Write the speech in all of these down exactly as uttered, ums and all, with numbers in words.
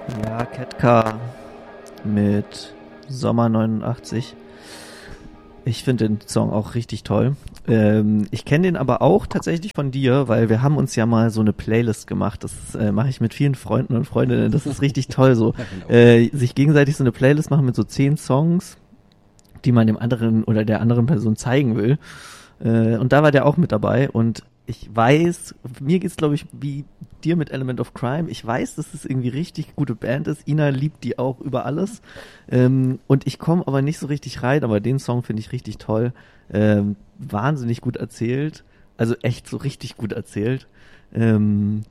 Ja, Ketka mit Sommer neunundachtzig. Ich finde den Song auch richtig toll. Ähm, ich kenne den aber auch tatsächlich von dir, weil wir haben uns ja mal so eine Playlist gemacht. Das äh, mache ich mit vielen Freunden und Freundinnen. Das ist richtig toll so. Äh, sich gegenseitig so eine Playlist machen mit so zehn Songs, die man dem anderen oder der anderen Person zeigen will. Äh, und da war der auch mit dabei und ich weiß, mir geht's glaube ich wie dir mit Element of Crime. Ich weiß, dass es irgendwie richtig gute Band ist. Ina liebt die auch über alles. Ähm, und ich komme aber nicht so richtig rein, aber den Song finde ich richtig toll. Ähm, wahnsinnig gut erzählt. Also echt so richtig gut erzählt. Ähm,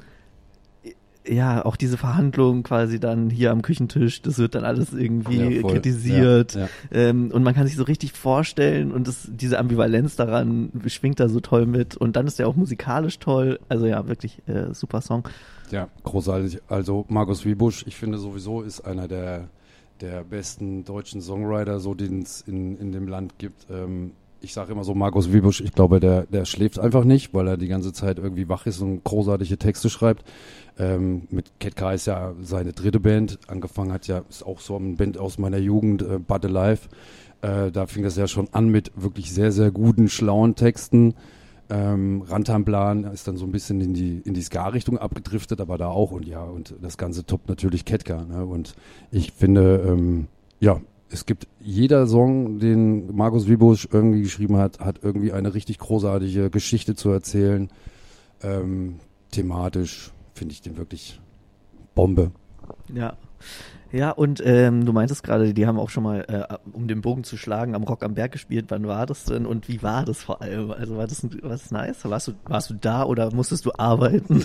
ja, auch diese Verhandlungen quasi dann hier am Küchentisch, das wird dann alles irgendwie ja, kritisiert. Ja, ja. Ähm, und man kann sich so richtig vorstellen und das, diese Ambivalenz daran schwingt da so toll mit. Und dann ist der auch musikalisch toll. Also ja, wirklich äh, super Song. Ja, großartig. Also Markus Wiebusch, ich finde sowieso, ist einer der, der besten deutschen Songwriter, so den es in, in dem Land gibt. Ähm, ich sage immer so, Markus Wiebusch, ich glaube, der, der schläft einfach nicht, weil er die ganze Zeit irgendwie wach ist und großartige Texte schreibt. Ähm, mit Ketka ist ja seine dritte Band, angefangen hat ja, ist auch so eine Band aus meiner Jugend, äh, But Alive. Äh, da fing das ja schon an mit wirklich sehr, sehr guten, schlauen Texten. Ähm, Rantanplan ist dann so ein bisschen in die, in die Ska-Richtung abgedriftet, aber da auch und ja, und das Ganze toppt natürlich Ketka, ne? Und ich finde, ähm, ja, es gibt jeder Song, den Markus Wiebusch irgendwie geschrieben hat, hat irgendwie eine richtig großartige Geschichte zu erzählen. Ähm, thematisch finde ich den wirklich Bombe. Ja. Ja, und ähm, du meintest gerade, die haben auch schon mal, äh, um den Bogen zu schlagen, am Rock am Berg gespielt. Wann war das denn und wie war das vor allem? Also war das, war das nice? Warst du, warst du da oder musstest du arbeiten?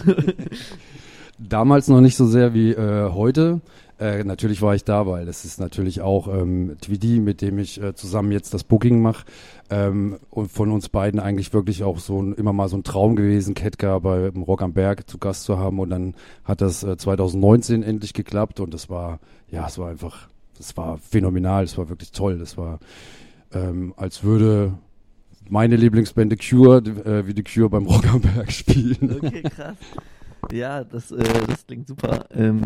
Damals noch nicht so sehr wie äh, heute. Äh, natürlich war ich da, weil das ist natürlich auch ähm, Tweedy, mit dem ich äh, zusammen jetzt das Booking mache. Ähm, und von uns beiden eigentlich wirklich auch so ein, immer mal so ein Traum gewesen, Ketka beim Rock am Berg zu Gast zu haben. Und dann hat das äh, zwanzig neunzehn endlich geklappt und das war, ja, es war einfach, das war phänomenal, es war wirklich toll. Das war, ähm, als würde meine Lieblingsband The Cure äh, wie The Cure beim Rock am Berg spielen. Okay, krass. Ja, das, äh, das klingt super. Ähm,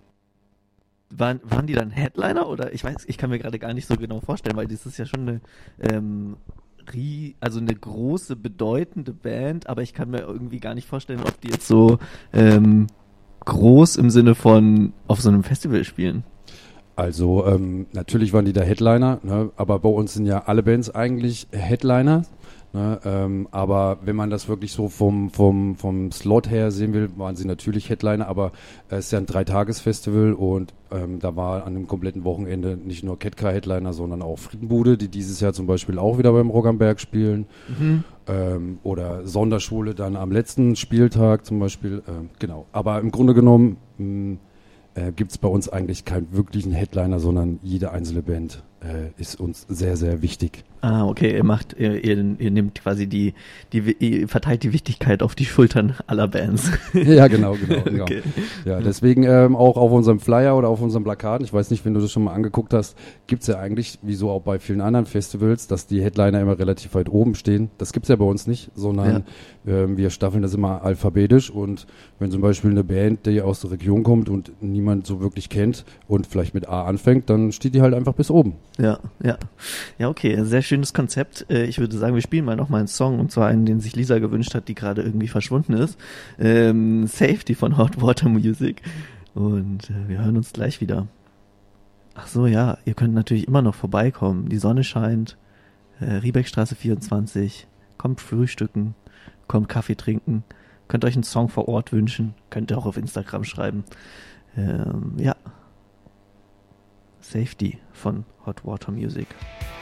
waren, waren die dann Headliner oder ich weiß, ich kann mir gerade gar nicht so genau vorstellen, weil das ist ja schon eine, ähm, rie, also eine große, bedeutende Band, aber ich kann mir irgendwie gar nicht vorstellen, ob die jetzt so ähm, groß im Sinne von auf so einem Festival spielen. Also ähm, natürlich waren die da Headliner, ne, aber bei uns sind ja alle Bands eigentlich Headliner. Ne, ähm, aber wenn man das wirklich so vom, vom, vom Slot her sehen will, waren sie natürlich Headliner, aber äh, es ist ja ein Dreitages-Festival und ähm, da war an dem kompletten Wochenende nicht nur Ketka Headliner, sondern auch Friedenbude, die dieses Jahr zum Beispiel auch wieder beim Rock am Berg spielen. Mhm. Ähm, oder Sonderschule dann am letzten Spieltag zum Beispiel. Ähm, genau. Aber im Grunde genommen mh, äh, gibt es bei uns eigentlich keinen wirklichen Headliner, sondern jede einzelne Band äh, ist uns sehr, sehr wichtig. Ah, okay, ihr macht, ihr, ihr, ihr nehmt quasi die, die, ihr verteilt die Wichtigkeit auf die Schultern aller Bands. Ja, genau, genau. genau. Okay. Ja, deswegen ähm, auch auf unserem Flyer oder auf unserem Plakat, ich weiß nicht, wenn du das schon mal angeguckt hast, gibt's ja eigentlich, wie so auch bei vielen anderen Festivals, dass die Headliner immer relativ weit oben stehen. Das gibt's ja bei uns nicht, sondern ja. ähm, wir staffeln das immer alphabetisch und wenn zum Beispiel eine Band, die aus der Region kommt und niemand so wirklich kennt und vielleicht mit A anfängt, dann steht die halt einfach bis oben. Ja, ja. Ja, okay, sehr schönes Konzept. Ich würde sagen, wir spielen mal noch mal einen Song, und zwar einen, den sich Lisa gewünscht hat, die gerade irgendwie verschwunden ist. Ähm, Safety von Hot Water Music. Und äh, wir hören uns gleich wieder. Ach so, ja, ihr könnt natürlich immer noch vorbeikommen. Die Sonne scheint. Äh, Riebeckstraße vierundzwanzig. Kommt frühstücken. Kommt Kaffee trinken. Könnt euch einen Song vor Ort wünschen. Könnt ihr auch auf Instagram schreiben. Ähm, ja. Safety von Hot Water Music.